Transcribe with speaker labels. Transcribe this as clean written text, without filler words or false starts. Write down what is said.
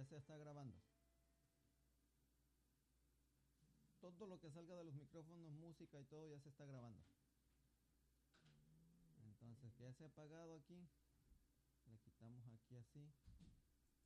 Speaker 1: ya se está grabando. Todo lo que salga de los micrófonos, música y todo ya se está grabando. Entonces que ya se ha apagado aquí, le quitamos aquí así